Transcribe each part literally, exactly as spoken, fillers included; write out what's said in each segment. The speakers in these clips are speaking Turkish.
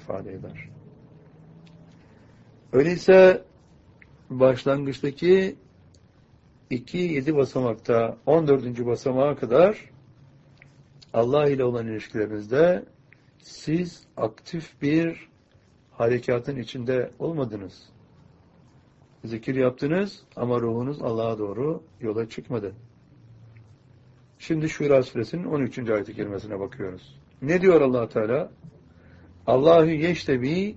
ifade eder. Öyleyse başlangıçtaki iki yedi basamakta on dördüncü basamağa kadar Allah ile olan ilişkilerinizde siz aktif bir harekatın içinde olmadınız. Zikir yaptınız ama ruhunuz Allah'a doğru yola çıkmadı. Şimdi Şura suresinin on üçüncü ayet-i kerimesine bakıyoruz. Ne diyor Allah Teala? Allahu yeştebi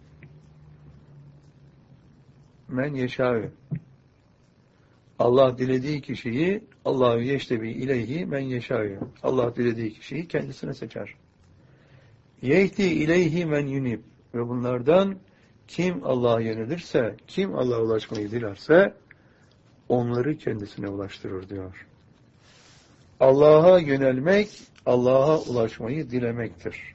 men yeşâ'ü. Allah dilediği kişiyi Allahu yeştebi ileyhi men yeşâ'ü. Allah dilediği kişiyi kendisine seçer. Yehdi ileyhi men yunib. Ve bunlardan kim Allah'a yönelirse, kim Allah'a ulaşmayı dilerse onları kendisine ulaştırır diyor. Allah'a yönelmek, Allah'a ulaşmayı dilemektir.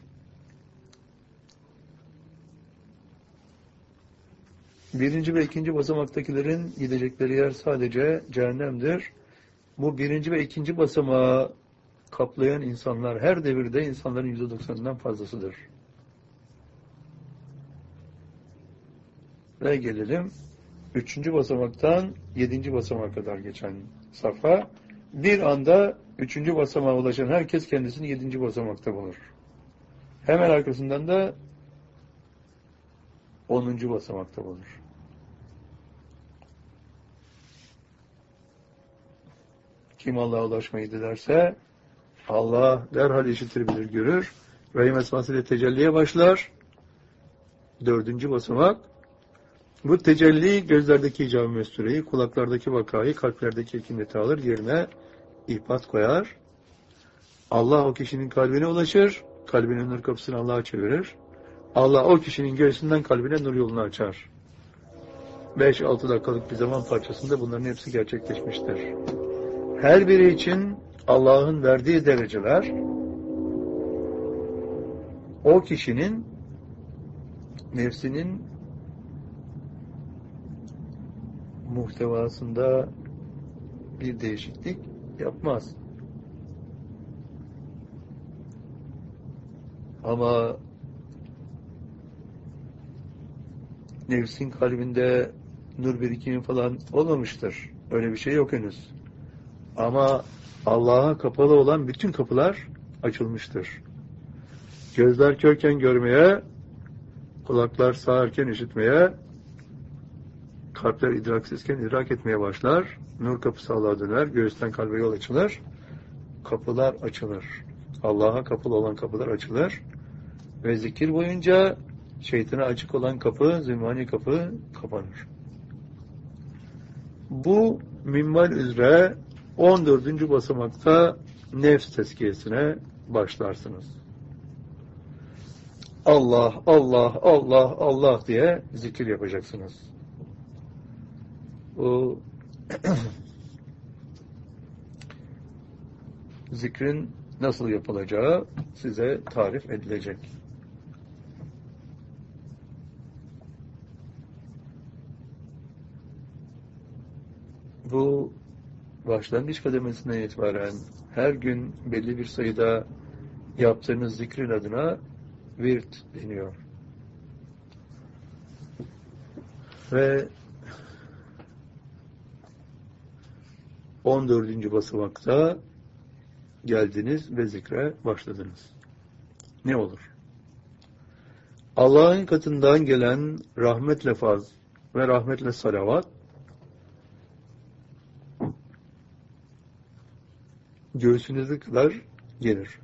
Birinci ve ikinci basamaktakilerin gidecekleri yer sadece cehennemdir. Bu birinci ve ikinci basamağı kaplayan insanlar her devirde insanların yüzde doksanından fazlasıdır. Ve gelelim üçüncü basamaktan yedinci basamağa kadar geçen safha. Bir anda üçüncü basamağa ulaşan herkes kendisini yedinci basamakta bulur. Hemen arkasından da onuncu basamakta bulur. Kim Allah'a ulaşmayı dilerse Allah derhal işitir, bilir, görür. Rahim esmasıyla tecelliye başlar. Dördüncü basamak. Bu tecelli gözlerdeki icab-ı mestureyi, kulaklardaki vakayı, kalplerdeki hekimiyeti alır, yerine ihbat koyar. Allah o kişinin kalbine ulaşır, kalbinin nur kapısını Allah'a çevirir. Allah o kişinin göğsünden kalbine nur yolunu açar. beş altı dakikalık bir zaman parçasında bunların hepsi gerçekleşmiştir. Her biri için Allah'ın verdiği dereceler o kişinin nefsinin muhtevasında bir değişiklik yapmaz. Ama nefsin kalbinde nur birikimi falan olmamıştır. Öyle bir şey yok henüz. Ama Allah'a kapalı olan bütün kapılar açılmıştır. Gözler körken görmeye, kulaklar sağırken işitmeye, kalpler idraksizken idrak etmeye başlar. Nur kapısı Allah'a döner, göğüsten kalbe yol açılır. Kapılar açılır. Allah'a kapalı olan kapılar açılır. Ve zikir boyunca şeytana açık olan kapı, zimani kapı kapanır. Bu minval üzere on dördüncü basamakta nefs tezkiyesine başlarsınız. Allah, Allah, Allah, Allah diye zikir yapacaksınız. Bu zikrin nasıl yapılacağı size tarif edilecek. Bu başlangıç kademesinden itibaren her gün belli bir sayıda yaptığınız zikrin adına virt deniyor. Ve on dördüncü basamakta geldiniz ve zikre başladınız. Ne olur? Allah'ın katından gelen rahmetle faz ve rahmetle salavat göğsünüze kadar gelir.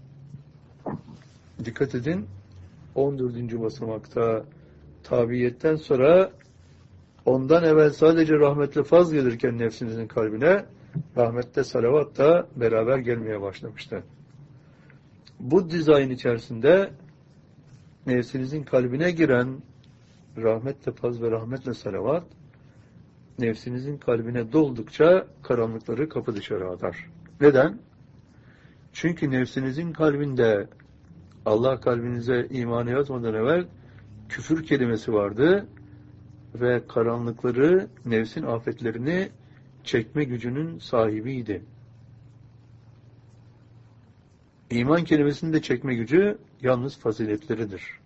Dikkat edin, on dördüncü basamakta tabiyetten sonra ondan evvel sadece rahmetle faz gelirken nefsinizin kalbine rahmetle salavat da beraber gelmeye başlamıştı. Bu dizayn içerisinde nefsinizin kalbine giren rahmetle faz ve rahmetle salavat nefsinizin kalbine doldukça karanlıkları kapı dışarı atar. Neden? Çünkü nefsinizin kalbinde Allah kalbinize imanı yazmadan evvel küfür kelimesi vardı ve karanlıkları, nefsin afetlerini çekme gücünün sahibiydi. İman kelimesinin de çekme gücü yalnız faziletleridir.